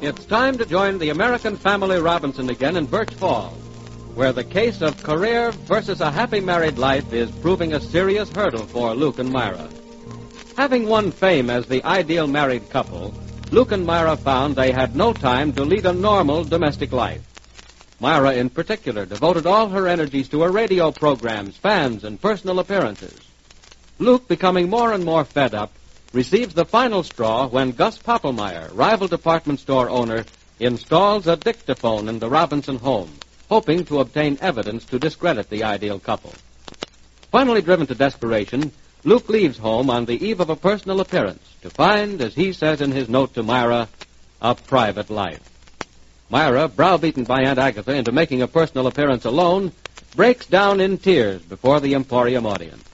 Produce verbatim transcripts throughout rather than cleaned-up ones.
It's time to join the American Family Robinson again in Birch Falls, where the case of career versus a happy married life is proving a serious hurdle for Luke and Myra. Having won fame as the ideal married couple, Luke and Myra found they had no time to lead a normal domestic life. Myra, in particular, devoted all her energies to her radio programs, fans, and personal appearances. Luke, becoming more and more fed up, receives the final straw when Gus Poppelmeyer, rival department store owner, installs a dictaphone in the Robinson home, hoping to obtain evidence to discredit the ideal couple. Finally driven to desperation, Luke leaves home on the eve of a personal appearance to find, as he says in his note to Myra, a private life. Myra, browbeaten by Aunt Agatha into making a personal appearance alone, breaks down in tears before the Emporium audience.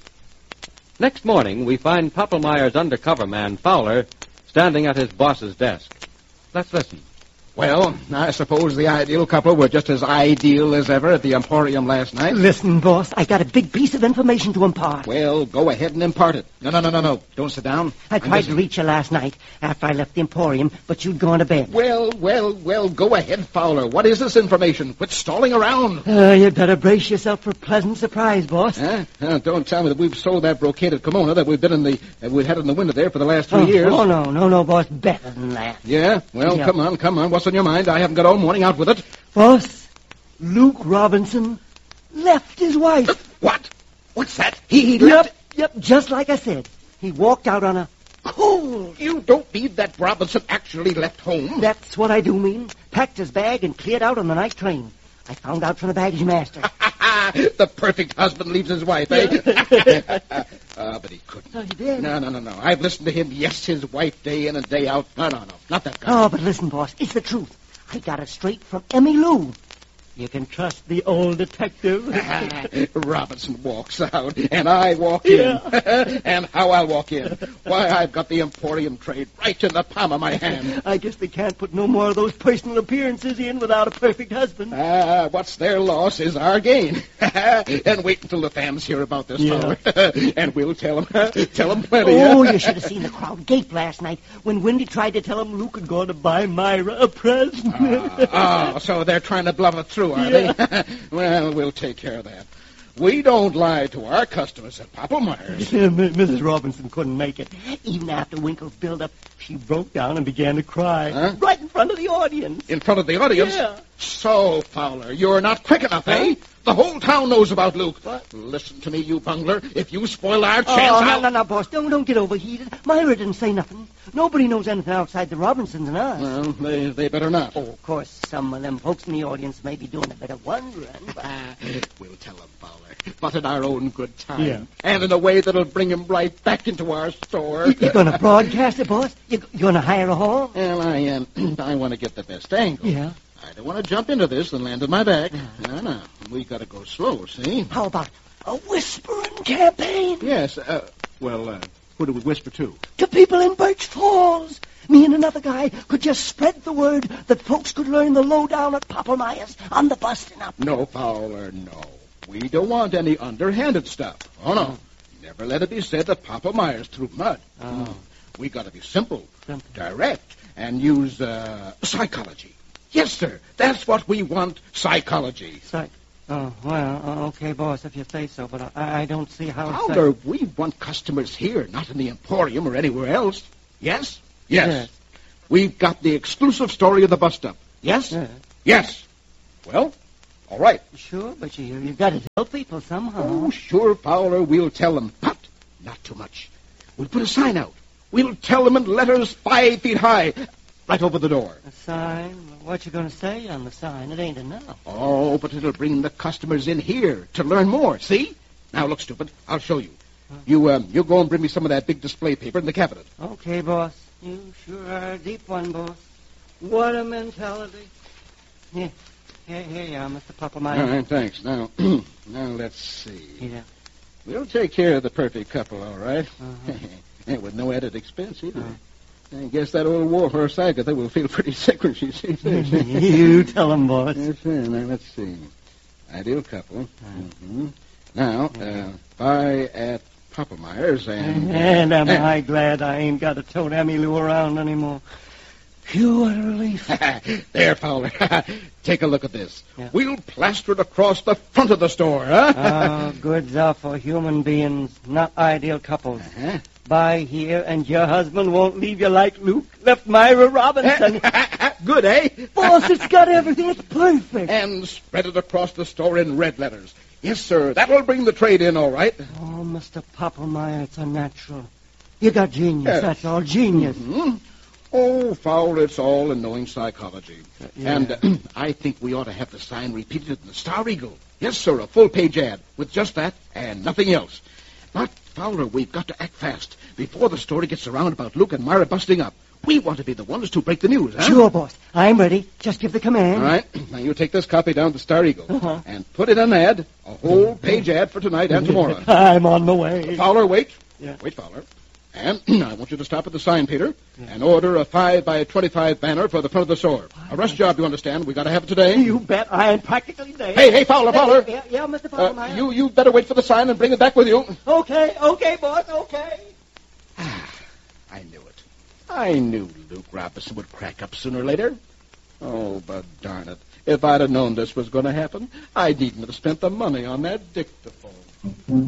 Next morning, we find Poppelmeyer's undercover man, Fowler, standing at his boss's desk. Let's listen. Well, I suppose the ideal couple were just as ideal as ever at the Emporium last night. Listen, boss, I got a big piece of information to impart. Well, go ahead and impart it. No, no, no, no, no. Don't sit down. I tried to reach you last night after I left the Emporium, but you'd gone to bed. Well, well, well, go ahead, Fowler. What is this information? Quit stalling around. Uh, you'd better brace yourself for a pleasant surprise, boss. Huh? Uh, don't tell me that we've sold that brocaded kimono that we've been in the uh, we've had in the window there for the last three oh, years. Oh, no, no, no, boss. Better than that. Yeah? Well, yeah. come on, come on. What's on your mind? I haven't got all morning out with it. Boss, Luke Robinson left his wife. Uh, what? What's that? He, he yep, left? Yep, just like I said. He walked out on a cold. You don't mean that Robinson actually left home? That's what I do mean. Packed his bag and cleared out on the night train. I found out from the baggage master. The perfect husband leaves his wife, eh? uh, but he couldn't. Oh, he did? No, no, no, no. I've listened to him. Yes, his wife, day in and day out. No, no, no. Not that guy. Oh, but listen, boss. It's the truth. I got it straight from Emmy Lou. You can trust the old detective. Robinson walks out, and I walk yeah. in. And how I'll walk in. Why, I've got the Emporium trade right in the palm of my hand. I guess they can't put no more of those personal appearances in without a perfect husband. Ah, uh, what's their loss is our gain. And wait until the fans hear about this, yeah. fella. And we'll tell them, tell them plenty. Oh, you should have seen the crowd gape last night when Wendy tried to tell him Luke had gone to buy Myra a present. Ah, oh, so they're trying to bluff it through, are yeah. they? Well, we'll take care of that. We don't lie to our customers at Poppelmeyer's. Yeah, Missus Robinson couldn't make it. Even after Winkle's build-up, she broke down and began to cry. Huh? Right in front of the audience. In front of the audience? Yeah. So, Fowler, you're not quick enough, huh? eh? The whole town knows about Luke. What? Listen to me, you bungler. If you spoil our chance, oh, I'll... no, no, no, boss. Don't, don't get overheated. Myra didn't say nothing. Nobody knows anything outside the Robinsons and us. Well, they, they better not. Oh, of course, some of them folks in the audience may be doing a bit of wondering, but... We'll tell them, Fowler. But in our own good time. Yeah. And in a way that'll bring him right back into our store. You're going to broadcast it, boss? You're going to hire a hall? Well, I am. Um, I want to get the best angle. Yeah. I don't want to jump into this and land on my back. No, no. We got to go slow, see? How about a whispering campaign? Yes. Uh, well, uh, who do we whisper to? To people in Birch Falls. Me and another guy could just spread the word that folks could learn the lowdown at Poppelmeyer's on the busting up. No, Fowler, no. We don't want any underhanded stuff. Oh, no. Never let it be said that Poppelmeyer's threw mud. Oh. We got to be simple, simple, direct, and use uh, psychology. Yes, sir. That's what we want, psychology. Psych. Oh, well, okay, boss, if you say so, but I, I don't see how... Fowler, psych- we want customers here, not in the Emporium or anywhere else. Yes? Yes. yes. We've got the exclusive story of the bust-up. Yes? Yes. Yes. Well, all right. Sure, but you, you've got to tell people somehow. Oh, sure, Fowler, we'll tell them, but not too much. We'll put a sign out. We'll tell them in letters five feet high, right over the door. A sign? What you going to say on the sign? It ain't enough. Oh, but it'll bring the customers in here to learn more, see? Now, look, stupid, I'll show you. Huh? You, um, you go and bring me some of that big display paper in the cabinet. Okay, boss. You sure are a deep one, boss. What a mentality. Here, here, here you are, Mister Poppelmeyer. All right, thanks. Now, now let's see. Yeah. We'll take care of the perfect couple, all right? Uh-huh. With no added expense, either. Uh-huh. I guess that old warhorse Agatha will feel pretty sick when she sees this. You tell him, boss. Yes, sir. Now, let's see. Ideal couple. Uh-huh. Mm-hmm. Now, uh, buy at Poppelmeyer's and... Uh, and am and, I glad I ain't got to tote Emmy Lou around anymore. Phew, what a relief. There, Fowler. Take a look at this. Yeah. We'll plaster it across the front of the store, huh? Oh, goods are for human beings, not ideal couples. Uh-huh. Buy here, and your husband won't leave you like Luke left Myra Robinson. Good, eh? Boss, it's got everything. It's perfect. And spread it across the store in red letters. Yes, sir. That'll bring the trade in, all right. Oh, Mister Popplemeyer, it's unnatural. You got genius, Yes. that's all, genius. Hmm? Oh, Fowler, it's all in knowing psychology. Yeah. And uh, I think we ought to have the sign repeated in the Star Eagle. Yes, sir, a full-page ad with just that and nothing else. But, Fowler, we've got to act fast before the story gets around about Luke and Myra busting up. We want to be the ones to break the news, huh? Sure, boss. I'm ready. Just give the command. All right. Now, you take this copy down to Star Eagle Uh-huh. and put in an ad, a whole page ad for tonight and tomorrow. I'm on my way. Fowler, wait. Yeah. Wait, Fowler. And I want you to stop at the sign, Peter, and order a five by twenty-five banner for the front of the store. A rush job, you understand. We got to have it today. You bet. I am practically there. Hey, hey, Fowler, Fowler. Yeah, yeah, Mister Uh, Popplemeyer. you, you better wait for the sign and bring it back with you. Okay, okay, boss, okay. I knew it. I knew Luke Robinson would crack up sooner or later. Oh, but darn it. If I'd have known this was going to happen, I needn't have spent the money on that dictaphone.